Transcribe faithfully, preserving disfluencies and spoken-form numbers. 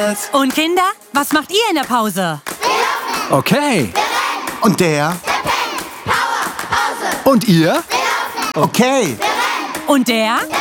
trainiert. Und Kinder, was macht ihr in der Pause? Okay. Und der? Und ihr? Okay. Und der?